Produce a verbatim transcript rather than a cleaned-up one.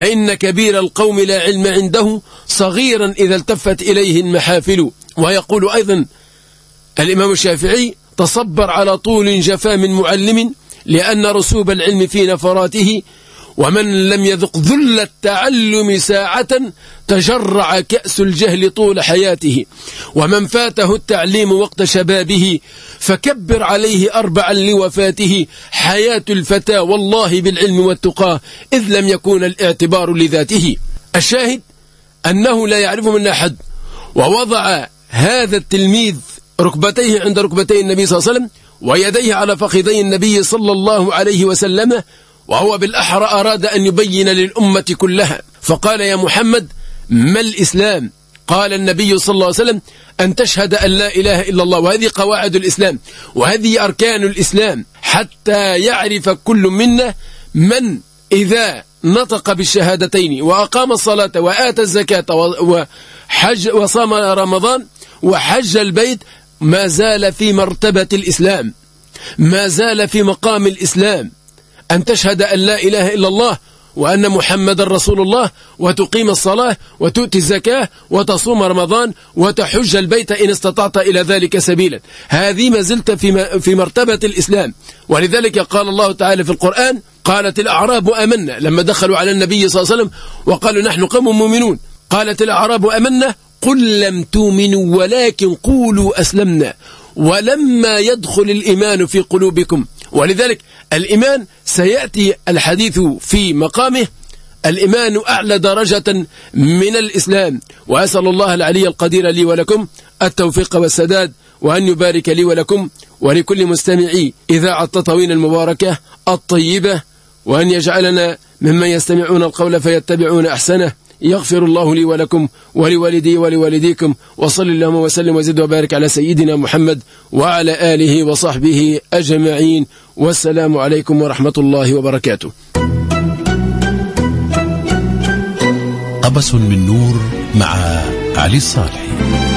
إن كبير القوم لا علم عنده صغيرا إذا التفت إليه المحافل. ويقول أيضا الإمام الشافعي: تصبر على طول جفا من معلم لأن رسوب العلم في نفراته، ومن لم يذق ذل التعلم ساعة تجرع كأس الجهل طول حياته، ومن فاته التعليم وقت شبابه فكبر عليه أربعا لوفاته، حياة الفتى والله بالعلم والتقى إذ لم يكون الاعتبار لذاته. الشاهد أنه لا يعرف من أحد، ووضع هذا التلميذ ركبتيه عند ركبتي النبي صلى الله عليه وسلم ويديه على فخذي النبي صلى الله عليه وسلم، وهو بالأحرى أراد أن يبين للأمة كلها، فقال: يا محمد ما الإسلام؟ قال النبي صلى الله عليه وسلم: أن تشهد أن لا إله إلا الله. وهذه قواعد الإسلام وهذه أركان الإسلام، حتى يعرف كل منا من إذا نطق بالشهادتين وأقام الصلاة وآتى الزكاة وحج وصام رمضان وحج البيت ما زال في مرتبة الإسلام، ما زال في مقام الإسلام. أن تشهد أن لا إله إلا الله وأن محمد رسول الله، وتقيم الصلاة وتؤتي الزكاة وتصوم رمضان وتحج البيت إن استطعت إلى ذلك سبيلا. هذه ما زلت في في مرتبة الإسلام. ولذلك قال الله تعالى في القرآن: قالت الأعراب آمنا، لما دخلوا على النبي صلى الله عليه وسلم وقالوا نحن قوم مؤمنون، قالت الأعراب آمنا قل لم تؤمنوا ولكن قولوا أسلمنا ولما يدخل الإيمان في قلوبكم. ولذلك الإيمان سيأتي الحديث في مقامه، الإيمان أعلى درجة من الإسلام. وأسأل الله العلي القدير لي ولكم التوفيق والسداد، وأن يبارك لي ولكم ولكل مستمعي إذاعة تطاوين المباركة الطيبة، وأن يجعلنا ممن يستمعون القول فيتبعون أحسنه. يغفر الله لي ولكم ولوالدي ولوالديكم، وصل اللهم وسلم وزد وبارك على سيدنا محمد وعلى آله وصحبه أجمعين، والسلام عليكم ورحمة الله وبركاته. قبس من نور مع علي الصالحي.